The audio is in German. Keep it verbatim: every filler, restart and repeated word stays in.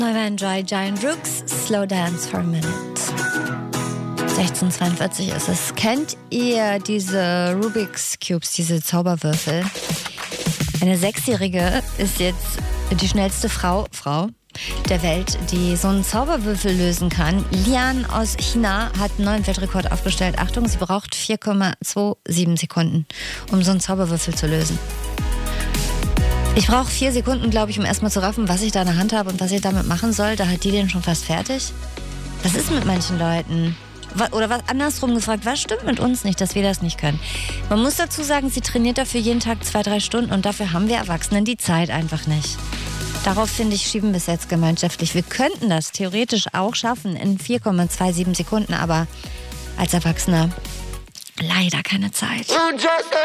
Neuer Joy Giant Rooks, Slow Dance for a Minute. sechzehn Uhr zweiundvierzig ist es. Kennt ihr diese Rubik's Cubes, diese Zauberwürfel? Eine Sechsjährige ist jetzt die schnellste Frau, Frau der Welt, die so einen Zauberwürfel lösen kann. Lian aus China hat einen neuen Weltrekord aufgestellt. Achtung, sie braucht vier Komma siebenundzwanzig Sekunden, um so einen Zauberwürfel zu lösen. Ich brauche vier Sekunden, glaube ich, um erstmal zu raffen, was ich da in der Hand habe und was ich damit machen soll. Da hat die den schon fast fertig. Was ist mit manchen Leuten? Oder was andersrum gefragt, was stimmt mit uns nicht, dass wir das nicht können? Man muss dazu sagen, sie trainiert dafür jeden Tag zwei, drei Stunden und dafür haben wir Erwachsenen die Zeit einfach nicht. Darauf, finde ich, schieben wir es jetzt gemeinschaftlich. Wir könnten das theoretisch auch schaffen in vier Komma siebenundzwanzig Sekunden, aber als Erwachsener leider keine Zeit.